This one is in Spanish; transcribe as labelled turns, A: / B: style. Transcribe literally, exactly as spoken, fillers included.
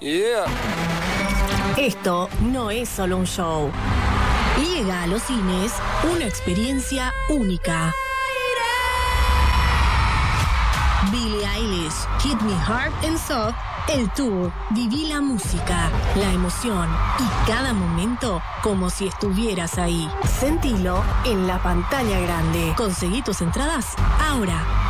A: Yeah.
B: Esto no es solo un show. Llega a los cines una experiencia única. Billie Eilish, Hit Me Hard and Soft, el tour. Viví la música, la emoción y cada momento como si estuvieras ahí. Sentilo en la pantalla grande. Conseguí tus entradas ahora.